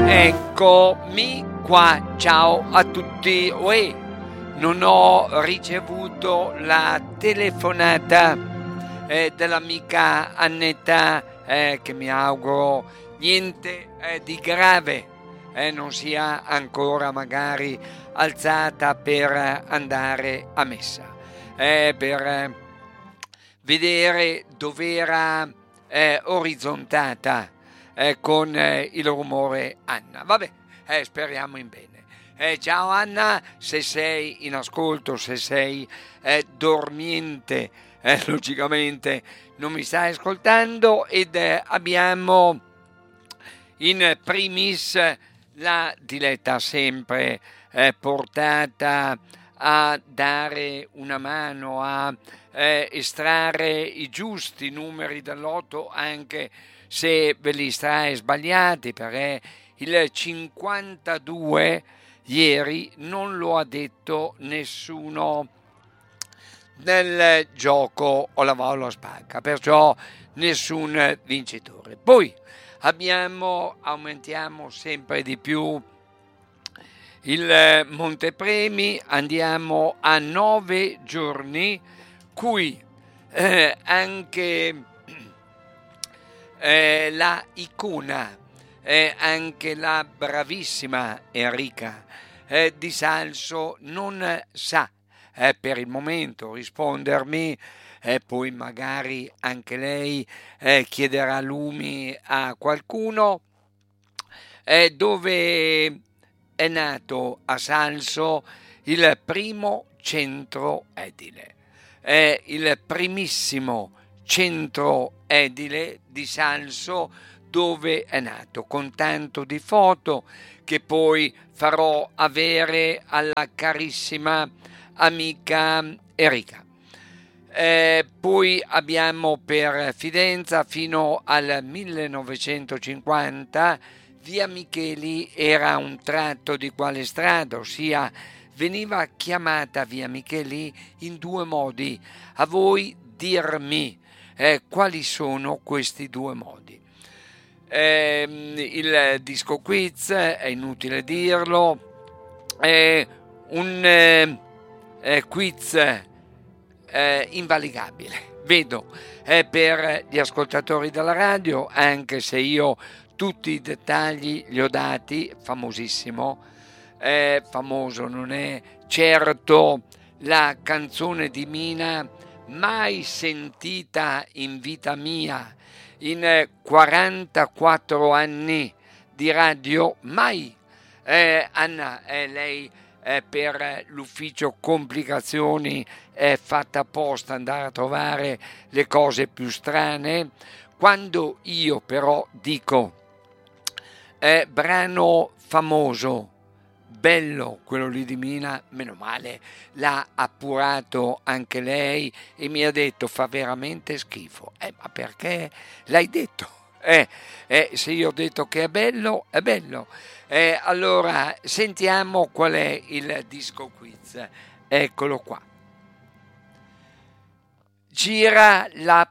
Eccomi qua, ciao a tutti. Uè, non ho ricevuto la telefonata dell'amica Annetta, che mi auguro niente di grave, non sia ancora magari alzata per andare a messa, per vedere dove era orizzontata con il rumore Anna. Vabbè, speriamo in bene. Ciao Anna, se sei in ascolto, se sei dormiente, logicamente non mi stai ascoltando, ed abbiamo in primis la Diletta, sempre portata a dare una mano a estrarre i giusti numeri dall'otto, anche se ve li estrae sbagliati, perché il 52 ieri non lo ha detto nessuno nel gioco o la Vaula Spacca, perciò nessun vincitore. Poi aumentiamo sempre di più il montepremi, andiamo a 9 giorni, cui anche la icona, anche la bravissima Enrica Di Salso non sa per il momento rispondermi, poi magari anche lei chiederà lumi a qualcuno, dove è nato a Salso il primo centro edile. È il primissimo centro edile di Salso dove è nato, con tanto di foto che poi farò avere alla carissima amica Erika. Poi abbiamo per Fidenza fino al 1950 via Micheli era un tratto di quale strada, ossia veniva chiamata via Micheli in due modi. A voi dirmi quali sono questi due modi. Il disco quiz, è inutile dirlo, è un quiz invalicabile, vedo, per gli ascoltatori della radio, anche se io tutti i dettagli li ho dati. Famosissimo, famoso non è certo la canzone di Mina mai sentita in vita mia, in 44 anni di radio, mai. Anna, lei per l'ufficio complicazioni è fatta apposta andare a trovare le cose più strane. Quando io però dico brano famoso, bello, quello lì di Mina, meno male, l'ha appurato anche lei e mi ha detto fa veramente schifo. Ma perché l'hai detto? Se io ho detto che è bello, è bello. Allora sentiamo qual è il disco quiz. Eccolo qua. Gira la